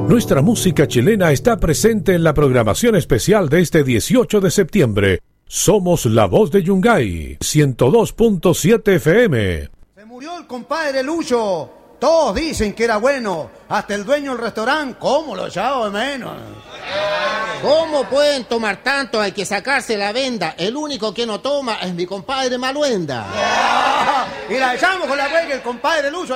Nuestra música chilena está presente en la programación especial de este 18 de septiembre. Somos la voz de Yungay, 102.7 FM. Se murió el compadre Lucho. Todos dicen que era bueno. Hasta el dueño del restaurante, ¿cómo lo echaba de menos? ¿Cómo pueden tomar tanto? Hay que sacarse la venda. El único que no toma es mi compadre Maluenda. Y la echamos con la huelga el compadre Lucho.